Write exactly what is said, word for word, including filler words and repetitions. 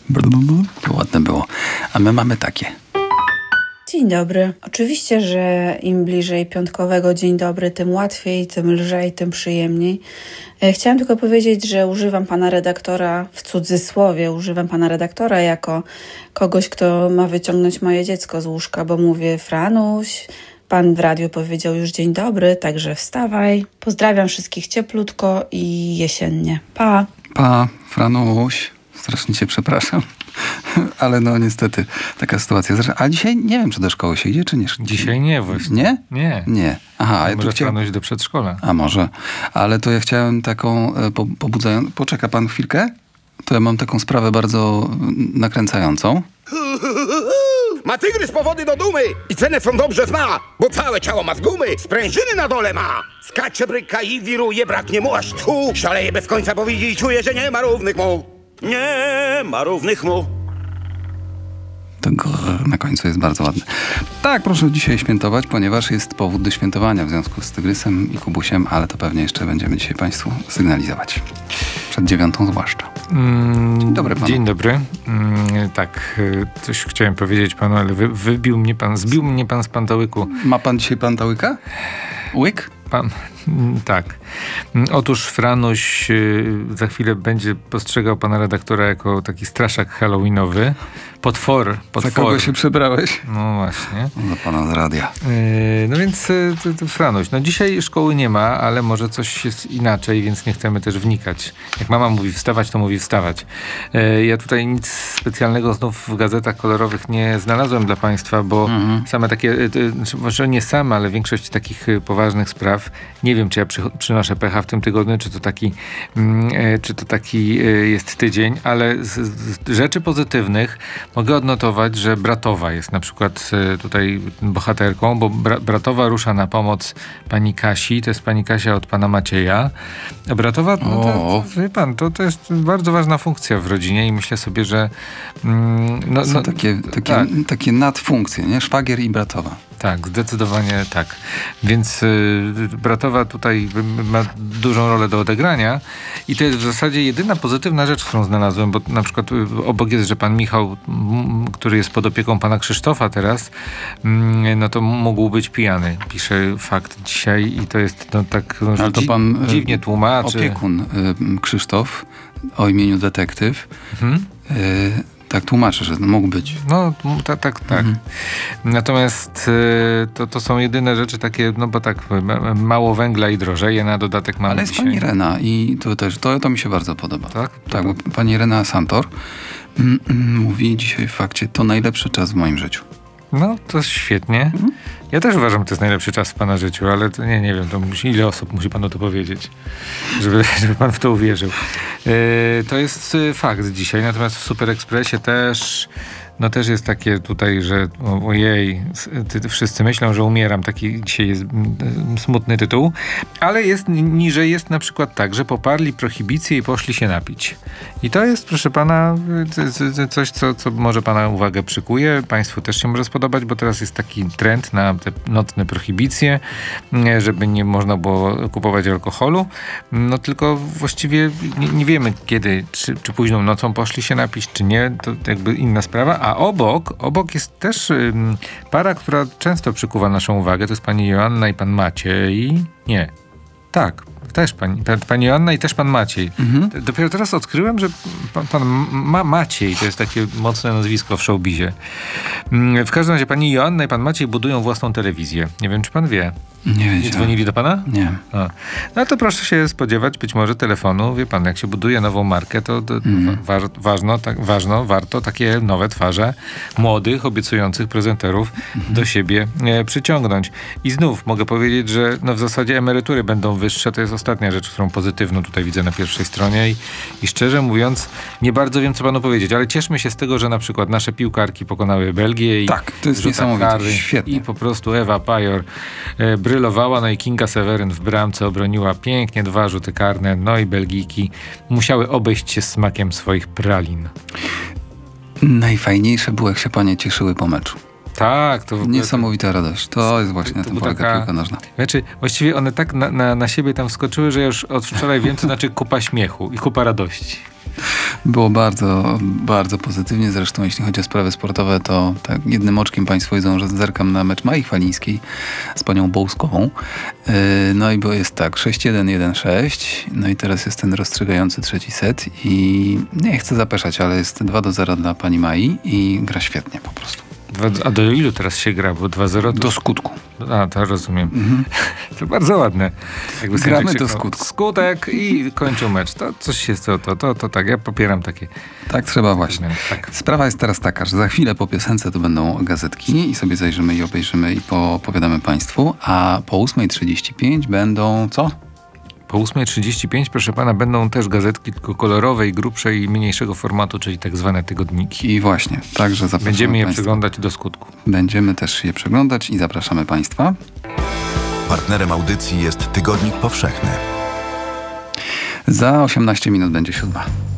To ładne było. A my mamy takie. Dzień dobry. Oczywiście, że im bliżej piątkowego dzień dobry, tym łatwiej, tym lżej, tym przyjemniej. Chciałam tylko powiedzieć, że używam pana redaktora, w cudzysłowie, używam pana redaktora jako kogoś, kto ma wyciągnąć moje dziecko z łóżka, bo mówię: Franuś, pan w radiu powiedział już dzień dobry, także wstawaj. Pozdrawiam wszystkich cieplutko i jesiennie. Pa! Pa, Franuś. Strasznie cię przepraszam, ale no niestety taka sytuacja. A dzisiaj nie wiem, czy do szkoły się idzie, czy nie. Dzisiaj nie właśnie. Nie? Nie. Nie. Aha, a ja może tu chciałem... Franuś do przedszkola. A może. Ale to ja chciałem taką po, pobudzającą... Poczeka pan chwilkę? To ja mam taką sprawę bardzo nakręcającą. Ma tygrys powody do dumy i cenę swą dobrze zna, bo całe ciało ma z gumy, sprężyny na dole ma. Skacze, bryka i wiruje, braknie mu aż tchu. Szaleje bez końca, bo widzi i czuje, że nie ma równych mu. Nie ma równych mu. To grrr na końcu jest bardzo ładne. Tak, proszę dzisiaj świętować, ponieważ jest powód do świętowania w związku z Tygrysem i Kubusiem, ale to pewnie jeszcze będziemy dzisiaj państwu sygnalizować. Przed dziewiątą zwłaszcza. Mm, Dzień dobry panu. Dzień dobry. Mm, tak, coś chciałem powiedzieć panu, ale wy, wybił mnie pan, zbił mnie pan z pantałyku. Ma pan dzisiaj pantałyka? Łyk? Pan, tak. Otóż Franuś za chwilę będzie postrzegał pana redaktora jako taki straszak halloweenowy. Potwor. potwor. Za kogo się przebrałeś? No właśnie. Za pana z radia. Yy, no więc to, to Franuś, no dzisiaj szkoły nie ma, ale może coś jest inaczej, więc nie chcemy też wnikać. Jak mama mówi wstawać, to mówi wstawać. Yy, ja tutaj nic specjalnego znów w gazetach kolorowych nie znalazłem dla państwa, bo mhm. same takie, yy, może nie same, ale większość takich poważnych spraw, nie wiem, czy ja przy, przynoszę pecha w tym tygodniu, czy to taki, yy, czy to taki yy, jest tydzień, ale z, z rzeczy pozytywnych mogę odnotować, że Bratowa jest na przykład tutaj bohaterką, bo bra- Bratowa rusza na pomoc pani Kasi. To jest pani Kasia od pana Macieja. Bratowa, no to, to, wie pan, to, to jest bardzo ważna funkcja w rodzinie i myślę sobie, że... Mm, no, Są no, takie, takie, tak. takie nadfunkcje, nie? Szwagier i Bratowa. Tak, zdecydowanie tak. Więc y, Bratowa tutaj ma dużą rolę do odegrania i to jest w zasadzie jedyna pozytywna rzecz, którą znalazłem, bo na przykład y, obok jest, że pan Michał, m, który jest pod opieką pana Krzysztofa teraz, m, no to mógł być pijany. Pisze fakt dzisiaj i to jest no, tak no, ale to dzi- pan dziwnie tłumaczy. Opiekun y, Krzysztof o imieniu detektyw mhm. y, tak tłumaczy, że mógł być. No, tak, tak, tak. Mhm. Natomiast y, to, to są jedyne rzeczy takie, no bo tak, mało węgla i drożeje, na dodatek mamy Ale jest dzisiaj. pani Rena i to też, to, to mi się bardzo podoba. Tak? Tak, bo pani Rena Santor mm, mm, mówi dzisiaj w fakcie, to najlepszy czas w moim życiu. No, to świetnie. Mhm. Ja też uważam, że to jest najlepszy czas w pana życiu, ale to nie, nie wiem, to musi, ile osób musi panu to powiedzieć, żeby, żeby pan w to uwierzył. Yy, to jest fakt dzisiaj, natomiast w Super Expressie też, no też jest takie tutaj, że ojej, ty, wszyscy myślą, że umieram. Taki dzisiaj jest smutny tytuł, ale jest niżej jest na przykład tak, że poparli prohibicję i poszli się napić. I to jest, proszę pana, coś, co, co może pana uwagę przykuje. Państwu też się może spodobać, bo teraz jest taki trend na te nocne prohibicje, żeby nie można było kupować alkoholu. No tylko właściwie nie, nie wiemy kiedy, czy, czy późną nocą poszli się napić, czy nie. To jakby inna sprawa. A obok, obok jest też ym, para, która często przykuwa naszą uwagę. To jest pani Joanna i pan Maciej. Nie. Tak. Też pani, pani Joanna i też pan Maciej. Mhm. Dopiero teraz odkryłem, że pan, pan Ma- Maciej to jest takie mocne nazwisko w showbizie. W każdym razie pani Joanna i pan Maciej budują własną telewizję. Nie wiem, czy pan wie. Nie wiem. Nie dzwonili do pana? Nie. A. No to proszę się spodziewać być może telefonu. Wie pan, jak się buduje nową markę, to, to mm. wa- ważno, tak, ważno, warto takie nowe twarze młodych, obiecujących prezenterów mm. do siebie e, przyciągnąć. I znów mogę powiedzieć, że no w zasadzie emerytury będą wyższe. To jest ostatnia rzecz, którą pozytywną tutaj widzę na pierwszej stronie i, i szczerze mówiąc nie bardzo wiem, co panu powiedzieć, ale cieszmy się z tego, że na przykład nasze piłkarki pokonały Belgię i tak, to jest niesamowite. Świetnie. I po prostu Ewa Pajor e, brylowała, no i Kinga Seweryn w bramce obroniła pięknie dwa rzuty karne, no i Belgijki musiały obejść się smakiem swoich pralin. Najfajniejsze było, jak się panie cieszyły po meczu. Tak, to w ogóle... Niesamowita radość. To jest właśnie to, to polega taka piłka nożna. Znaczy, właściwie one tak na, na, na siebie tam wskoczyły, że już od wczoraj wiem, co znaczy kupa śmiechu i kupa radości. Było bardzo, bardzo pozytywnie. Zresztą jeśli chodzi o sprawy sportowe, to tak jednym oczkiem państwo widzą, że zerkam na mecz Mai Chwalińskiej z panią Bołskową. Yy, no i bo jest tak, sześć jeden, jeden sześć. No i teraz jest ten rozstrzygający trzeci set i nie chcę zapeszać, ale jest dwa do zera dla pani Mai i gra świetnie po prostu. Dwa- A do ilu teraz się gra? Bo dwa zero to... Do skutku. A, to rozumiem. Mhm. To bardzo ładne. Jakby Gramy sędzia do krzyknął, skutku. Skutek i kończył mecz. To coś jest to, to, to, to tak. Ja popieram takie. Tak trzeba właśnie. Tak. Sprawa jest teraz taka, że za chwilę po piosence to będą gazetki i sobie zajrzymy i obejrzymy i poopowiadamy państwu, a po ósma trzydzieści pięć będą co? Po ósma trzydzieści pięć, proszę pana, będą też gazetki tylko kolorowej, grubszej i mniejszego formatu, czyli tak zwane tygodniki. I właśnie, także zapraszamy Będziemy je państwa. przeglądać do skutku. Będziemy też je przeglądać i zapraszamy państwa. Partnerem audycji jest Tygodnik Powszechny. Za osiemnaście minut będzie siódma.